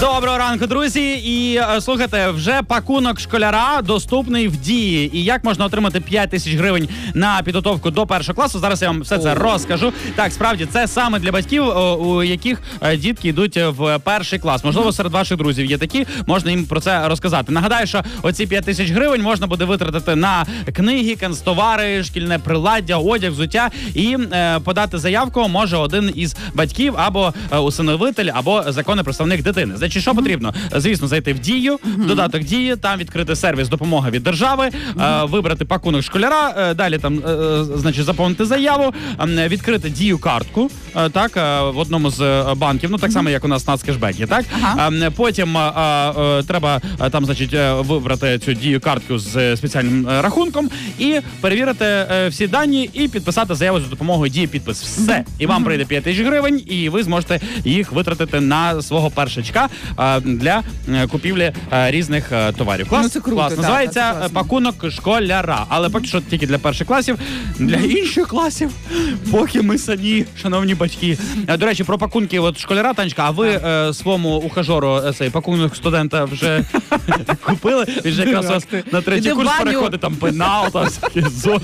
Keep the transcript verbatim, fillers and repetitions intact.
Доброго ранку, друзі. І е, слухайте, вже пакунок школяра доступний в Дії. І як можна отримати п'ять тисяч гривень на підготовку до першого класу? Зараз я вам все це розкажу. Так, справді, це саме для батьків, о, у яких е, дітки йдуть в перший клас. Можливо, серед ваших друзів є такі, можна їм про це розказати. Нагадаю, що оці п'ять тисяч гривень можна буде витратити на книги, канцтовари, шкільне приладдя, одяг, взуття. І е, подати заявку може один із батьків або е, усиновитель, або законний представник дитини. Значить, що потрібно? Звісно, зайти в Дію, в додаток Дії, там відкрити сервіс допомога від держави, е, вибрати пакунок школяра, е, далі там, е, значить, заповнити заяву, е, відкрити Дію картку, е, так, е, в одному з банків, ну так само, як у нас нацкешбек є, так? Ага. Е, потім е, е, треба е, там, значить, вибрати цю Дію картку з спеціальним е, рахунком і перевірити е, всі дані і підписати заяву за допомогою Дії підпис. Все. І вам прийде п'ять тисяч гривень, і ви зможете їх витратити на свого першачка е, для е, купівлі е, різних е, товарів. Клас? Ну, це круто, Клас. да, Називається це пакунок школяра. Але поки що тільки для перших класів. Для інших класів, поки ми самі, шановні батьки. Е, До речі, про пакунки от школяра, Танечка, а ви е, своєму ухажору е, цей пакунок студента вже купили? Він же якраз ось на третій Іди в курс баню. переходить, там пенал, там всякі зошити.